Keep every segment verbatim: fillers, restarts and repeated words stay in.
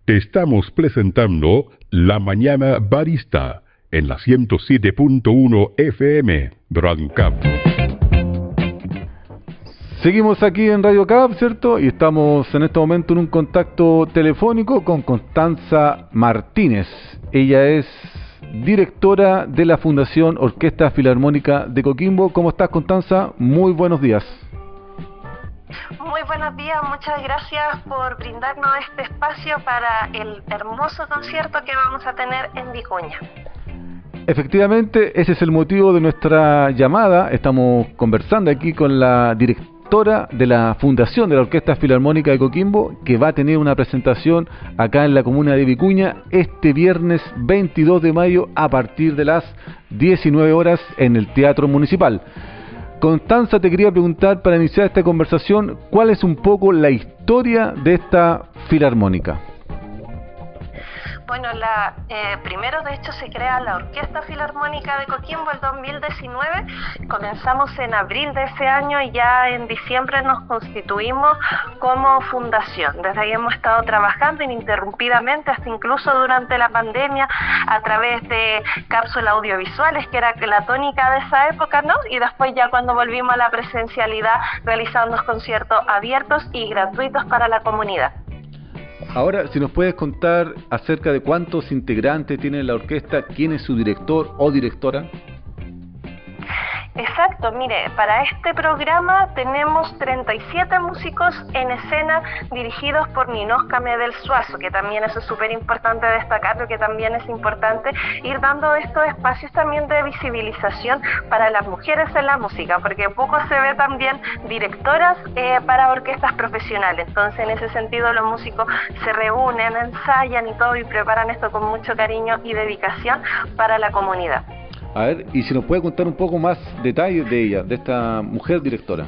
Te estamos presentando La Mañana Barista en la ciento siete punto uno F M Brancap. Seguimos aquí en Radio Cap, ¿cierto? Y estamos en este momento en un contacto telefónico con Constanza Martínez. Ella es directora de la Fundación Orquesta Filarmónica de Coquimbo. ¿Cómo estás, Constanza? Muy buenos días. Muy buenos días, muchas gracias por brindarnos este espacio para el hermoso concierto que vamos a tener en Vicuña. Efectivamente, ese es el motivo de nuestra llamada. Estamos conversando aquí con la directora de la Fundación de la Orquesta Filarmónica de Coquimbo, que va a tener una presentación acá en la comuna de Vicuña este viernes veintidós de mayo a partir de las diecinueve horas en el Teatro Municipal. Constanza, te quería preguntar para iniciar esta conversación, ¿cuál es un poco la historia de esta filarmónica? Bueno, la, eh, primero de hecho se crea la Orquesta Filarmónica de Coquimbo el dos mil diecinueve, comenzamos en abril de ese año y ya en diciembre nos constituimos como fundación. Desde ahí hemos estado trabajando ininterrumpidamente, hasta incluso durante la pandemia, a través de cápsulas audiovisuales, que era la tónica de esa época, ¿no? Y después ya cuando volvimos a la presencialidad, realizando conciertos abiertos y gratuitos para la comunidad. Ahora, si nos puedes contar acerca de cuántos integrantes tiene la orquesta, quién es su director o directora. Exacto, mire, para este programa tenemos treinta y siete músicos en escena dirigidos por Ninosca Medel Suazo, que también eso es súper importante destacar, porque también es importante ir dando estos espacios también de visibilización para las mujeres en la música, porque poco se ve también directoras eh, para orquestas profesionales. Entonces, en ese sentido, los músicos se reúnen, ensayan y todo, y preparan esto con mucho cariño y dedicación para la comunidad. A ver, y si nos puede contar un poco más detalles de ella, de esta mujer directora.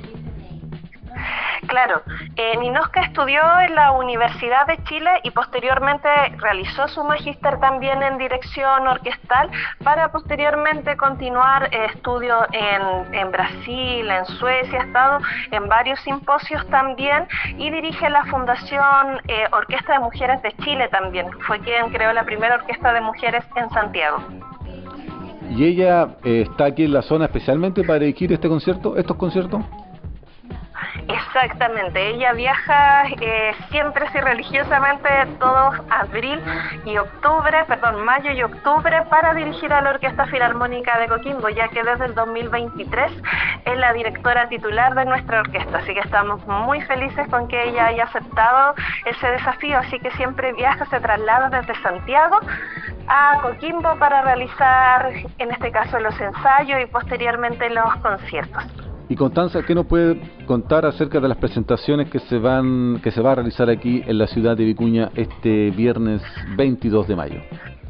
Claro, eh, Ninosca estudió en la Universidad de Chile y posteriormente realizó su magíster también en dirección orquestal para posteriormente continuar eh, estudios en, en Brasil, en Suecia, ha estado en varios simposios también y dirige la Fundación eh, Orquesta de Mujeres de Chile también. Fue quien creó la primera orquesta de mujeres en Santiago. ¿Y ella eh, está aquí en la zona especialmente para dirigir este concierto, estos conciertos? Exactamente, ella viaja eh, siempre y religiosamente todos abril y octubre, perdón, mayo y octubre para dirigir a la Orquesta Filarmónica de Coquimbo, ya que desde el dos mil veintitrés es la directora titular de nuestra orquesta, así que estamos muy felices con que ella haya aceptado ese desafío, así que siempre viaja, se traslada desde Santiago a Coquimbo para realizar, en este caso, los ensayos y posteriormente los conciertos. Y Constanza, ¿qué nos puede contar acerca de las presentaciones que se van que se va a realizar aquí en la ciudad de Vicuña este viernes veintidós de mayo?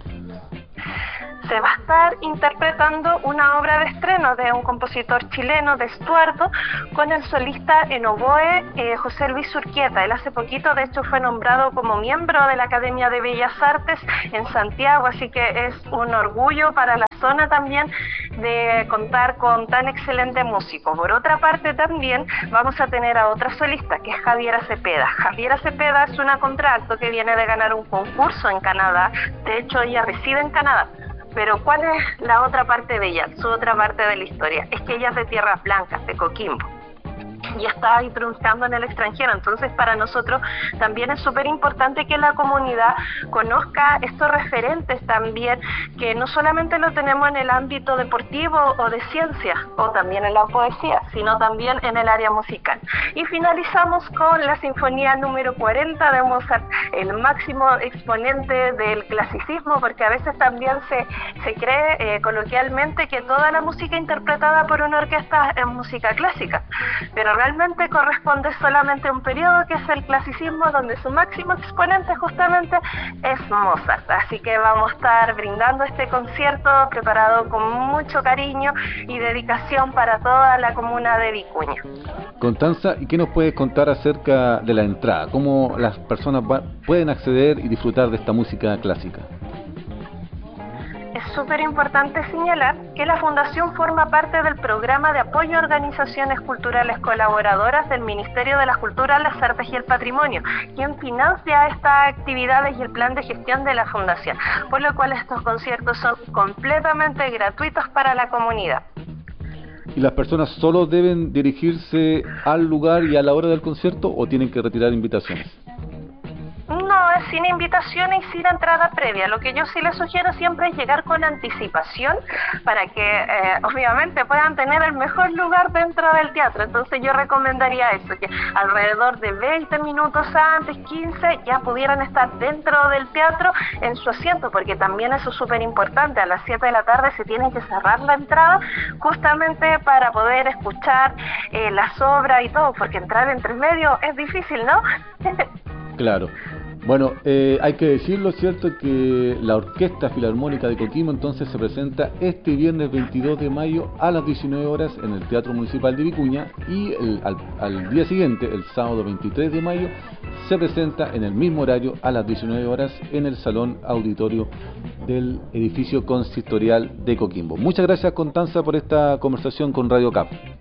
Se va a estar interpretando una obra de estreno de un compositor chileno, de Estuardo, con el solista en oboe eh, José Luis Urquieta. Él hace poquito, de hecho, fue nombrado como miembro de la Academia de Bellas Artes en Santiago, así que es un orgullo para la zona también de contar con tan excelente músico. Por otra parte, también vamos a tener a otra solista, que es Javiera Cepeda. Javiera Cepeda es una contralto que viene de ganar un concurso en Canadá, de hecho ella reside en Canadá. Pero ¿cuál es la otra parte de ella? Su otra parte de la historia es que ella es de Tierras Blancas, de Coquimbo, y está ahí triunfando en el extranjero. Entonces, para nosotros también es súper importante que la comunidad conozca estos referentes también, que no solamente lo tenemos en el ámbito deportivo o de ciencia, o también en la poesía, sino también en el área musical. Y finalizamos con la Sinfonía número cuarenta de Mozart, el máximo exponente del clasicismo, porque a veces también se, se cree eh, coloquialmente que toda la música interpretada por una orquesta es música clásica, pero realmente corresponde solamente a un periodo que es el clasicismo, donde su máximo exponente justamente es Mozart. Así que vamos a estar brindando este concierto preparado con mucho cariño y dedicación para toda la comuna de Vicuña. Constanza, ¿y qué nos puedes contar acerca de la entrada? ¿Cómo las personas va, pueden acceder y disfrutar de esta música clásica? Es súper importante señalar que la Fundación forma parte del programa de apoyo a organizaciones culturales colaboradoras del Ministerio de la Cultura, las Artes y el Patrimonio, quien financia estas actividades y el plan de gestión de la Fundación, por lo cual estos conciertos son completamente gratuitos para la comunidad. ¿Y las personas solo deben dirigirse al lugar y a la hora del concierto o tienen que retirar invitaciones? No, es sin invitación y sin entrada previa. Lo que yo sí les sugiero siempre es llegar con anticipación para que eh, obviamente puedan tener el mejor lugar dentro del teatro. Entonces yo recomendaría eso, que alrededor de veinte minutos antes, quince, ya pudieran estar dentro del teatro en su asiento, porque también eso es súper importante. A las siete de la tarde se tiene que cerrar la entrada justamente para poder escuchar eh, las obras y todo, porque entrar entre medio es difícil, ¿no? Claro. Bueno, eh, hay que decirlo, cierto, que la Orquesta Filarmónica de Coquimbo entonces se presenta este viernes veintidós de mayo a las diecinueve horas en el Teatro Municipal de Vicuña, y el, al, al día siguiente, el sábado veintitrés de mayo, se presenta en el mismo horario a las diecinueve horas en el Salón Auditorio del Edificio Consistorial de Coquimbo. Muchas gracias, Constanza, por esta conversación con Radio C A P.